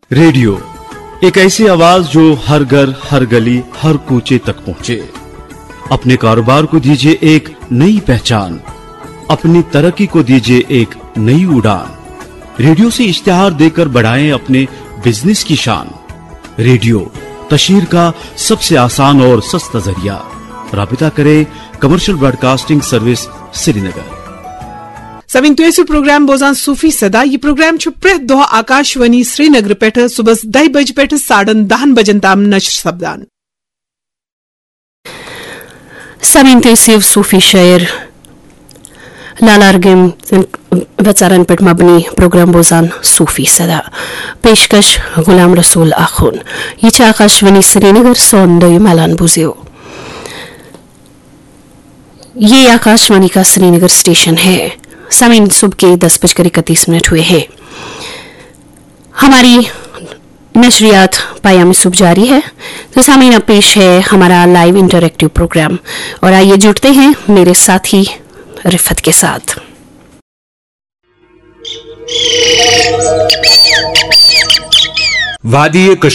Radio एक ऐसी आवाज जो हर घर, हर गली, हर कूचे तक पहुंचे। अपने कारोबार को दीजिए एक नई पहचान, अपनी तरक्की को दीजिए एक नई उड़ान। रेडियो से इश्तिहार देकर बढ़ाएं अपने बिजनेस की शान। रेडियो तशहीर का सबसे आसान और सस्ता जरिया। राबिता करें कमर्शियल ब्रॉडकास्टिंग सर्विस श्रीनगर। सविंग तो प्रोग्राम बोजान सूफी सदा ये प्रोग्राम प्रेथ दो आकाशवाणी श्रीनगर पेठ सुबह 10 बज पेठ 10:30 बजन ताम नशर सपदान। सविंग तो सूफी शायर लालारगम वचारन पेट मबनी प्रोग्राम बोजान सूफी सदा पेशकश गुलाम रसूल आखुन ये आकाशवाणी श्रीनगर सोंदोई मालान बुजियो। ये आकाशवाणी का श्रीनगर स्टेशन है। सामीन सुबह के 10:31 हुए हैं। हमारी नशरियात पायाम सुबह जारी है। तो सामीन अब पेश है हमारा लाइव इंटरैक्टिव प्रोग्राम और आइए जुड़ते हैं मेरे साथी रिफत के साथ। वादी